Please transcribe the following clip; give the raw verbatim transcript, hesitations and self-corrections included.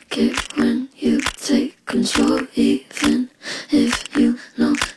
like it when you take control, even if you know